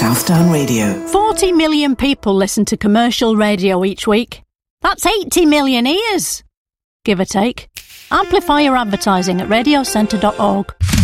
Southdown Radio. 40 million people listen to commercial radio each week. That's 80 million ears, give or take. Amplify your advertising at radiocentre.org.